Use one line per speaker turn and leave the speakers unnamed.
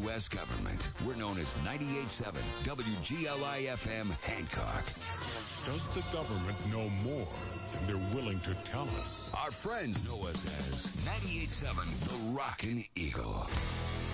U.S. government. We're known as 98.7 WGLI-FM Hancock.
Does the government know more than they're willing to tell us?
Our friends know us as 98.7 The Rockin' Eagle.